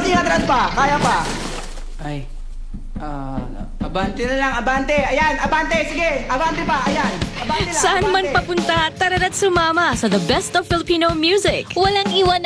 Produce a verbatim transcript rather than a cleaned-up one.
Konting atras pa. Kaya pa. Ay. Ah, abante na lang, abante. Ayan, abante, sige. Abante pa, ayan. Abante lang, Saan man abante. papunta, tara't sumama sa The Best of Filipino Music. Walang iwan